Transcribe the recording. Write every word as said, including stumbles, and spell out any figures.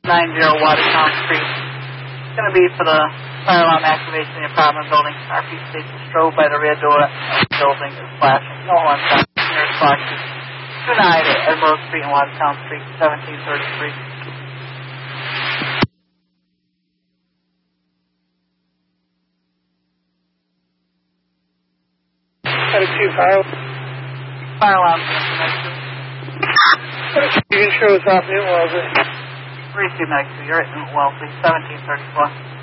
ninety Watertown Street. It's going to be for the fire alarm activation in the apartment building. R P station strobe by the rear door of the building is flashing. No one sound. Nearest box is two ninety Edinburgh Street and Watertown Street, seventeen thirty-three. Two fire. Fire alarm connection. You can show us off Newton Wellesley. Receive next to you're at Newton Wellesley, seventeen thirty-four.